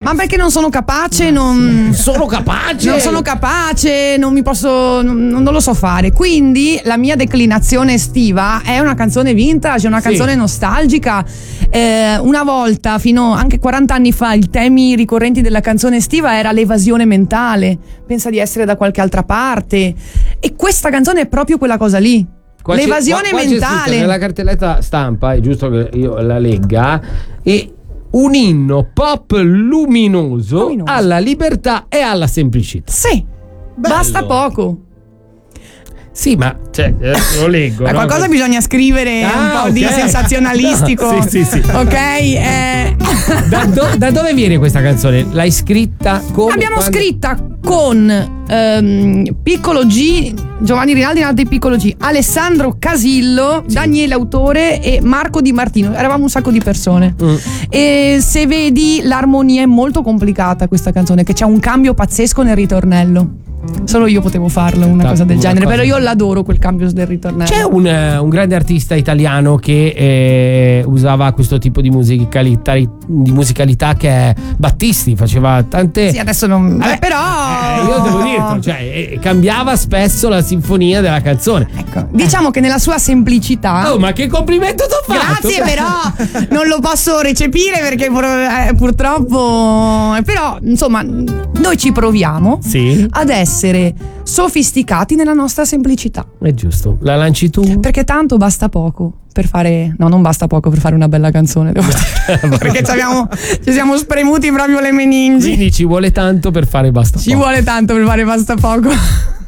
Ma perché non sono capace, non sono capace, non mi posso, non lo so fare. Quindi la mia declinazione estiva è una canzone vintage, una canzone nostalgica. Una volta, fino anche 40 anni fa, i temi ricorrenti della canzone estiva era l'evasione mentale, pensa di essere da qualche altra parte, e questa canzone è proprio quella cosa lì. Qua l'evasione c'è mentale. scritto nella cartelletta stampa, è giusto che io la legga, e un inno pop luminoso alla libertà e alla semplicità. Sì, bello. Basta poco. Sì, ma lo leggo. Ma qualcosa bisogna scrivere, un po' di sensazionalistico. No, sì. Ok. Da dove viene questa canzone? L'hai scritta come? L'abbiamo scritta con Piccolo G, Giovanni Rinaldi in altri Piccolo G, Alessandro Casillo, Daniele Autore e Marco Di Martino. Eravamo un sacco di persone. E se vedi, l'armonia è molto complicata, questa canzone, che c'è un cambio pazzesco nel ritornello. Solo io potevo farlo, una cosa del genere, però io l'adoro quel cambio del ritornello. C'è un grande artista italiano che usava questo tipo di musicalità che è Battisti, faceva tante. Sì, adesso non. Però io devo dirlo, cioè cambiava spesso la sinfonia della canzone. Ecco, diciamo che nella sua semplicità. Oh, ma che complimento t'ho fatto! Grazie, però non lo posso recepire perché purtroppo. Però, insomma, noi ci proviamo ad essere sofisticati nella nostra semplicità. È giusto. La lanci tu? Perché tanto basta poco per fare. No, non basta poco per fare una bella canzone, devo dire. Perché ci siamo spremuti proprio le meningi. Quindi ci vuole tanto per fare basta poco. Ci vuole tanto per fare basta poco.